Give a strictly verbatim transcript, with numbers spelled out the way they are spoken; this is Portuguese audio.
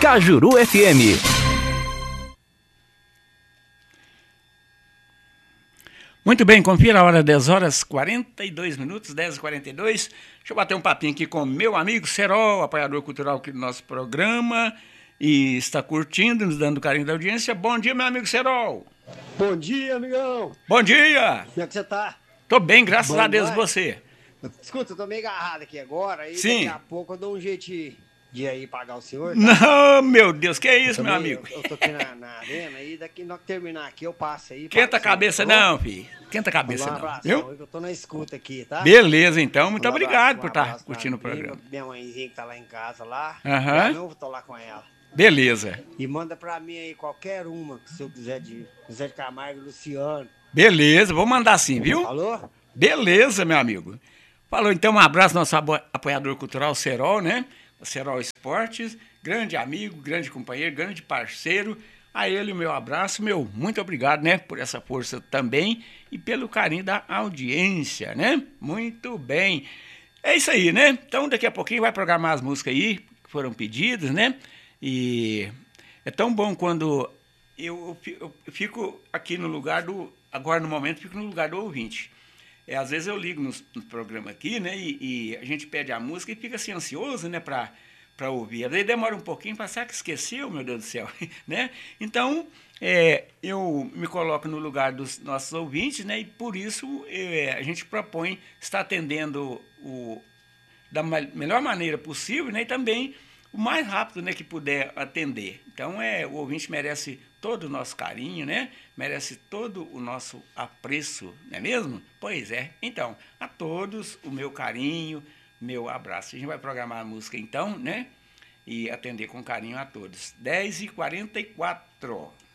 Cajuru F M. Muito bem, confira a hora, dez horas e quarenta e dois minutos, dez e quarenta e dois. Deixa eu bater um papinho aqui com meu amigo Serol, apoiador cultural aqui do nosso programa, e está curtindo, nos dando carinho da audiência. Bom dia, meu amigo Serol. Bom dia, amigão. Bom dia. Como é que você tá? Tô bem, graças Bom a Deus, demais. você. Escuta, eu tô meio agarrado aqui agora, e Sim. daqui a pouco eu dou um jeito de de aí pagar o senhor. Tá? Não, meu Deus, que é isso, Eu meu também- amigo? Eu, eu tô aqui na, na arena, e daqui nós terminar aqui, eu passo aí. Quenta a pago o senhor, cabeça tá bom? não, filho. Quenta a Mandar cabeça um não, abração, viu? aí que eu tô na escuta aqui, tá? Beleza, então. Muito Mandar um obrigado abraço, por um estar abraço pra curtindo o prima, programa. Minha mãezinha que tá lá em casa lá. Aham. Eu tô lá com ela. Beleza, E manda pra mim aí qualquer uma, que se eu quiser de Zé de Camargo e Luciano. beleza. Vou mandar sim, viu? Falou? Beleza, meu amigo. Falou, então, um abraço ao nosso abo- apoiador cultural, Serol, né? O Serol Esportes, grande amigo, grande companheiro, grande parceiro. A ele, o meu abraço, meu muito obrigado, né? Por essa força também e pelo carinho da audiência, né? Muito bem. É isso aí, né? Então, daqui a pouquinho vai programar as músicas aí que foram pedidas, né? E é tão bom quando eu, eu fi- eu fico aqui no lugar do... Agora, no momento, fico no lugar do ouvinte. É, às vezes eu ligo no, no programa aqui, né? E, e a gente pede a música e fica assim ansioso, né? Pra, pra ouvir. Às vezes demora um pouquinho, para será que esqueceu, meu Deus do céu, né? Então, é, eu me coloco no lugar dos nossos ouvintes, né? E por isso é, a gente propõe estar atendendo o, da ma- melhor maneira possível, né? E também o mais rápido, né, que puder atender. Então, é, o ouvinte merece todo o nosso carinho, né? Merece todo o nosso apreço, não é mesmo? Pois é. Então, a todos o meu carinho, meu abraço. A gente vai programar a música então, né? E atender com carinho a todos. dez e quarenta e quatro.